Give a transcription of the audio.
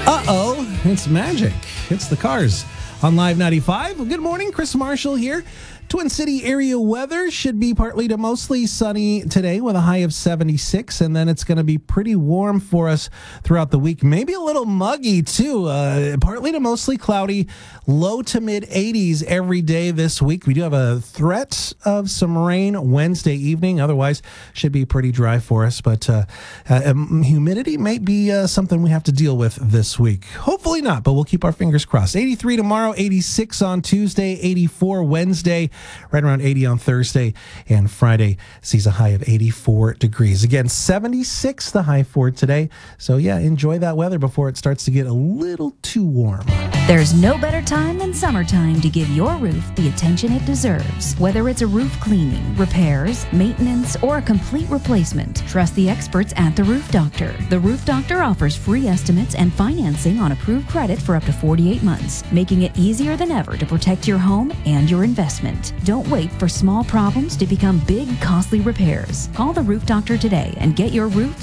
Uh-oh, it's magic. It's the Cars on Live 95. Well, good morning, Chris Marshall here. Twin City area weather should be partly to mostly sunny today with a high of 76, and then it's going to be pretty warm for us throughout the week. Maybe a little muggy, too. Partly to mostly cloudy, low to mid 80s every day this week. We do have a threat of some rain Wednesday evening. Otherwise, should be pretty dry for us, but humidity might be something we have to deal with this week. Hopefully not, but we'll keep our fingers crossed. 83 tomorrow, 86 on Tuesday, 84 Wednesday. Right around 80 on Thursday, and Friday sees a high of 84 degrees. Again, 76 the high for today. So yeah, enjoy that weather before it starts to get a little too warm. There's no better time than summertime to give your roof the attention it deserves. Whether it's a roof cleaning, repairs, maintenance, or a complete replacement, trust the experts at The Roof Doctor. The Roof Doctor offers free estimates and financing on approved credit for up to 48 months, making it easier than ever to protect your home and your investment. Don't wait for small problems to become big, costly repairs. Call The Roof Doctor today and get your roof